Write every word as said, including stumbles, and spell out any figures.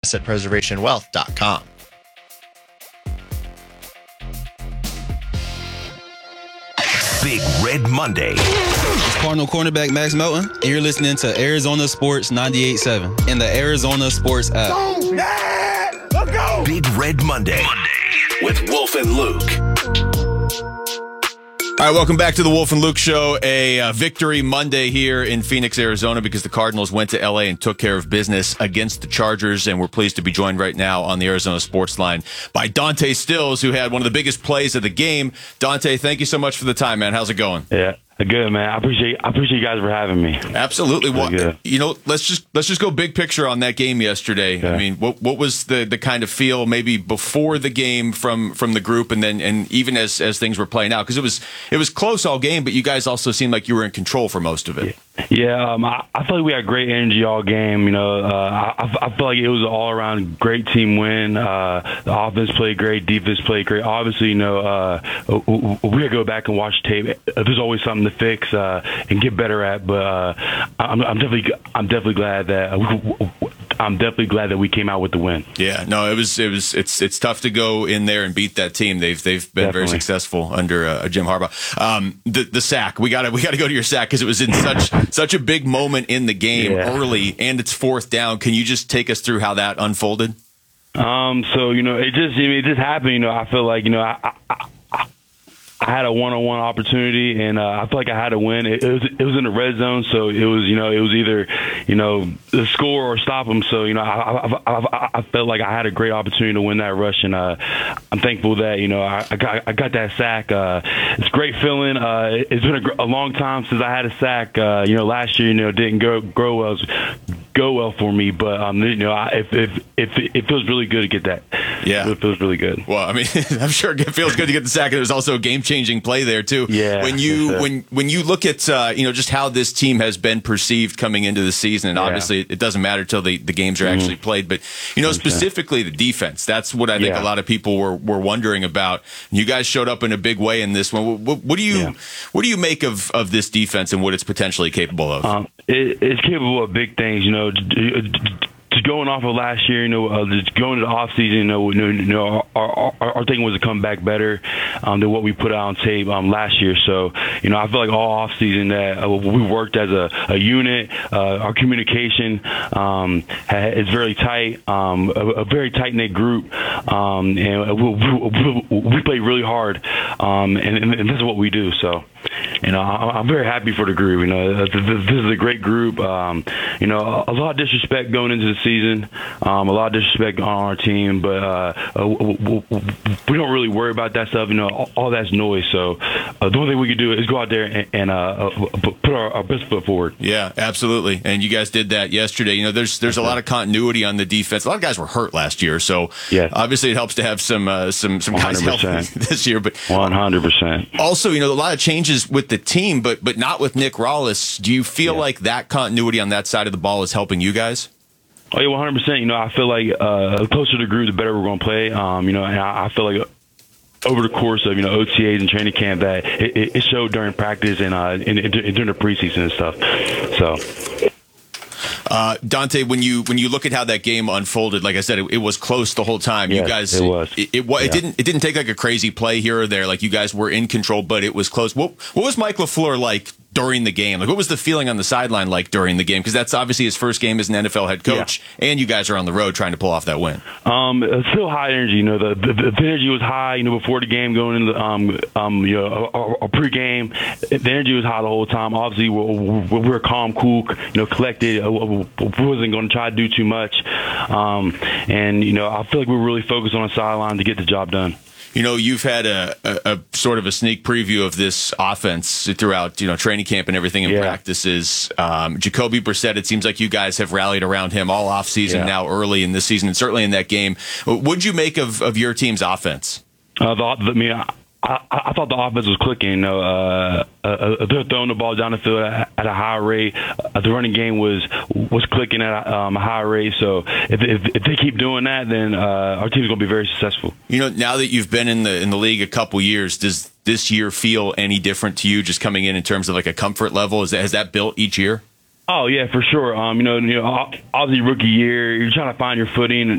asset preservation wealth dot com. Big Red Monday. It's Cardinal cornerback Max Melton, and you're listening to Arizona Sports ninety-eight point seven in the Arizona Sports app. Yeah! Let's go! Big Red Monday, Monday with Wolf and Luke. All right, welcome back to the Wolf and Luke Show. A uh, victory Monday here in Phoenix, Arizona, because the Cardinals went to L A and took care of business against the Chargers, and we're pleased to be joined right now on the Arizona Sports Line by Dante Stills, who had one of the biggest plays of the game. Dante, thank you so much for the time, man. How's it going? Yeah. Good, man. I appreciate I appreciate you guys for having me. Absolutely. Well, good. You know, let's just let's just go big picture on that game yesterday. Okay. I mean, what what was the, the kind of feel maybe before the game from, from the group, and then and even as, as things were playing out, because it was it was close all game, but you guys also seemed like you were in control for most of it. Yeah, yeah um, I, I feel like we had great energy all game. You know, uh, I, I feel like it was an all around great team win. Uh, the offense played great, defense played great. Obviously, you know, uh, we gotta go back and watch tape. There's always something to fix uh, and get better at, but uh, I'm, I'm definitely I'm definitely glad that. Uh, I'm definitely glad that we came out with the win. Yeah, no, it was it was it's it's tough to go in there and beat that team. They've they've been Definitely. very successful under uh, Jim Harbaugh. Um, the the sack, we got to we got to go to your sack because it was in such such a big moment in the game Yeah. early, and it's fourth down. Can you just take us through how that unfolded? Um, so you know, it just I mean, it just happened. You know, I feel like you know, I. I I had a one-on-one opportunity, and uh, I feel like I had to win. It, it was it was in the red zone, so it was you know it was either you know the score or stop them. So you know I I, I I felt like I had a great opportunity to win that rush, and uh, I'm thankful that you know I, I got I got that sack. Uh, it's a great feeling. Uh, it's been a, a long time since I had a sack. Uh, you know last year you know didn't go grow well go well for me, but um you know I, if if if it feels really good to get that. Yeah, it feels really good. Well, I mean, I'm sure it feels good to get the sack. And there's also a game-changing play there too. Yeah. When you sure. when when you look at uh, you know just how this team has been perceived coming into the season, and Yeah. obviously it doesn't matter till the, the games are Mm-hmm. actually played. But you know specifically the defense. That's what I think Yeah. a lot of people were, were wondering about. You guys showed up in a big way in this one. What, what do you Yeah. what do you make of, of this defense and what it's potentially capable of? Um, it, it's capable of big things, you know. Just going off of last year, you know, uh, just going to the off season, you know, you know, our, our, our thing was to come back better um, than what we put out on tape um, last year. So, you know, I feel like all off season that uh, we worked as a, a unit. Uh, our communication um, is very tight, um, a, a very tight knit group, um, and we, we, we play really hard, um, and, and this is what we do. So. You know, I'm very happy for the group. You know, this is a great group. Um, you know, a lot of disrespect going into the season, um, a lot of disrespect on our team, but uh, we don't really worry about that stuff. You know, all, all that's noise. So uh, the only thing we can do is go out there and, and uh, put our, our best foot forward. Yeah, absolutely. And you guys did that yesterday. You know, there's there's a lot of continuity on the defense. A lot of guys were hurt last year, so yes. obviously it helps to have some uh, some some guys healthy this year. But one hundred percent. Also, you know, a lot of changes with the team, but but not with Nick Rallis. Do you feel yeah. like that continuity on that side of the ball is helping you guys? Oh yeah, one hundred percent. You know, I feel like uh, the closer to the group, the better we're going to play. Um, you know, and I, I feel like over the course of you know O T As and training camp that it, it showed during practice and uh, in, in, during the preseason and stuff. So. Uh, Dante, when you when you look at how that game unfolded, like I said, it, it was close the whole time. Yes, you guys, it was. It, it, it yeah. didn't it didn't take like a crazy play here or there. Like you guys were in control, but it was close. What what was Mike LaFleur like during the game? Like what was the feeling on the sideline like during the game? Because that's obviously his first game as an N F L head coach, yeah. and you guys are on the road trying to pull off that win. Um, it's still high energy. You know, the, the, the energy was high. You know, before the game, going into the, um um you know our, our pregame, the energy was high the whole time. Obviously, we're, we're, we're calm, cool, you know, collected. We wasn't going to try to do too much, um, and you know, I feel like we're really focused on the sideline to get the job done. You know, you've had a, a, a sort of a sneak preview of this offense throughout, you know, training camp and everything in yeah. practices. Um, Jacoby Brissett, it seems like you guys have rallied around him all offseason yeah. now early in this season, and certainly in that game. What'd you make of, of your team's offense? Uh, the, I mean, I, I, I thought the offense was clicking. You know, uh, uh, they're throwing the ball down the field at, at a high rate. Uh, the running game was was clicking at a, um, a high rate. So if, if, if they keep doing that, then uh, our team's going to be very successful. You know, now that you've been in the in the league a couple years, does this year feel any different to you? Just coming in in terms of like a comfort level, is that, has that built each year? Oh yeah, for sure. Um, you know, you know, obviously rookie year, you're trying to find your footing.